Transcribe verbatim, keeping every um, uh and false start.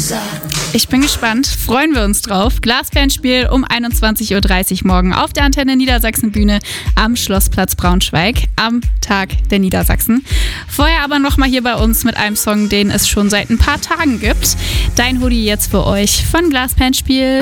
Ich bin gespannt. Freuen wir uns drauf. Glasperlenspiel um einundzwanzig Uhr dreißig morgen auf der Antenne Niedersachsen-Bühne am Schlossplatz Braunschweig am Tag der Niedersachsen. Vorher aber nochmal hier bei uns mit einem Song, den es schon seit ein paar Tagen gibt. Dein Hoodie jetzt für euch von Glasperlenspiel.